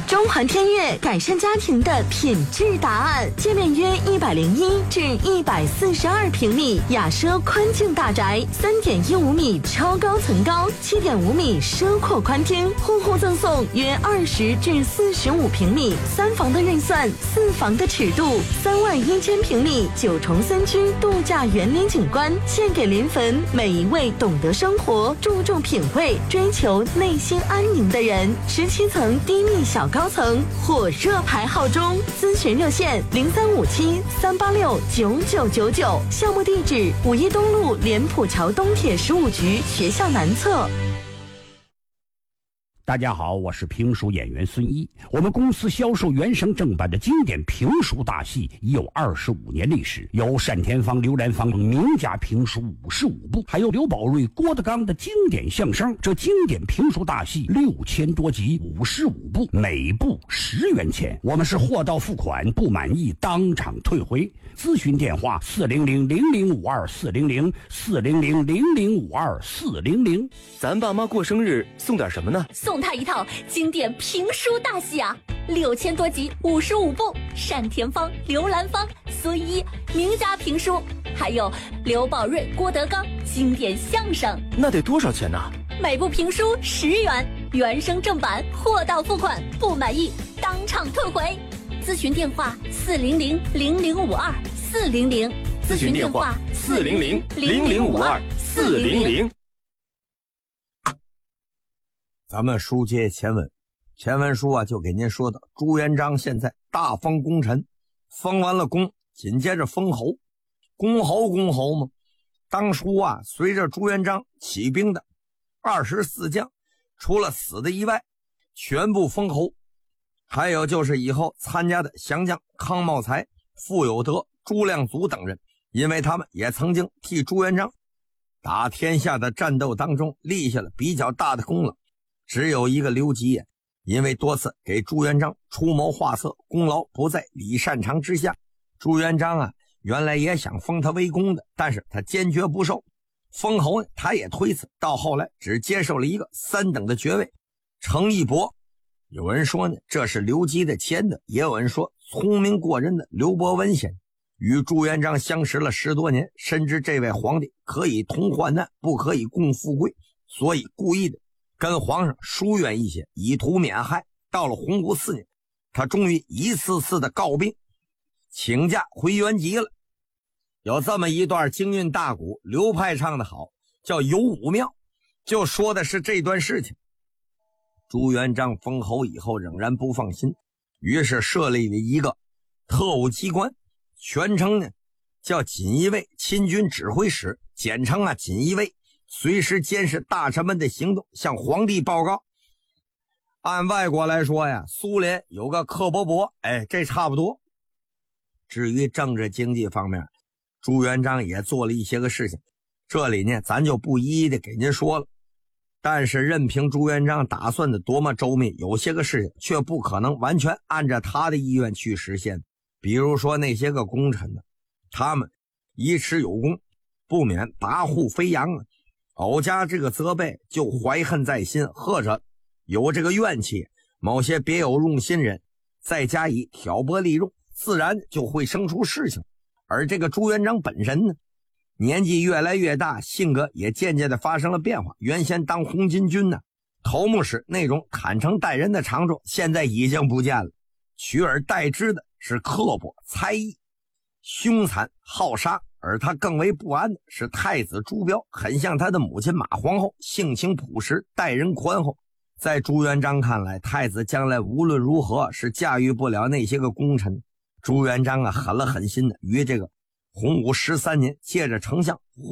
中环天悦改善家庭的品质答案，界面约101至142平米，雅奢宽净大宅，3.15米超高层高，7.5米奢阔宽厅，户户赠送约20至45平米3房的预算，4房的尺度，31000平米9重3居度假园林景观，献给临汾每一位懂得生活、注重品味、追求内心安宁的人。17层低密小高层，火热排号中，咨询热线0357-386-9999，项目地址5一东路莲浦桥东铁15局学校南侧。 大家好，我是评书演员孙一。我们公司销售原声正版的经典评书大戏已有25年历史，有单田芳、刘兰芳名家评书55部，还有刘宝瑞、郭德纲的经典相声。这经典评书大戏6000多集，55部，每部10元钱。我们是货到付款，不满意当场退回。咨询电话400-0052-400，400-0052-400。 咱爸妈过生日送点什么呢？ 送他一套经典评书大戏啊，6000多集，55部，单田芳、刘兰芳、孙一名家评书，还有刘宝瑞、郭德纲经典相声。 那得多少钱呢？ 每部评书10元，原声正版，货到付款，不满意当场退回。咨询电话400-0052-400， 咨询电话400-0052-400。 咱们书接前文，前文书啊就给您说到，朱元璋现在大封功臣，封完了功，紧接着封侯，公侯嘛。当初啊，随着朱元璋起兵的24将，除了死的以外，全部封侯。还有就是以后参加的降将康茂才、傅有德、朱亮祖等人，因为他们也曾经替朱元璋打天下的战斗当中立下了比较大的功劳。只有一个刘基，因为多次给朱元璋出谋划策，功劳不在李善长之下。朱元璋啊，原来也想封他为公的，但是他坚决不受。封侯呢，他也推辞，到后来只接受了一个3等的爵位，程义伯。有人说呢，这是刘基的前德，也有人说聪明过人的刘伯温先生与朱元璋相识了10多年，深知这位皇帝可以同患难，不可以共富贵，所以故意的跟皇上疏远一些，以图免害。到了洪武4年，他终于一次次的告病，请假回原籍了。有这么一段京韵大鼓，刘派唱的好，叫《游武庙》，就说的是这段事情。朱元璋封侯以后仍然不放心，于是设立了一个特务机关，全称呢叫锦衣卫亲军指挥使，简称啊锦衣卫，随时监视大臣们的行动，向皇帝报告。按外国来说呀，苏联有个克伯伯，这差不多。至于政治经济方面，朱元璋也做了一些个事情，这里呢咱就不一一的给您说了。但是任凭朱元璋打算的多么周密，有些个事情却不可能完全按照他的意愿去实现。比如说那些个功臣呢，他们一持有功，不免跋扈飞扬啊，偶加这个责备，就怀恨在心，或者有这个怨气，某些别有用心人再加以挑拨离间，自然就会生出事情。而这个朱元璋本身呢，年纪越来越大，性格也渐渐的发生了变化。原先当红巾军呢，头目时那种坦诚待人的长处现在已经不见了，取而代之的是刻薄、猜疑、凶残、好杀。而他更为不安的是太子朱标，很像他的母亲马皇后，性情朴实，待人宽厚。在朱元璋看来，太子将来无论如何是驾驭不了那些个功臣。朱元璋啊，狠了狠心的，于这个洪武13年，借着丞相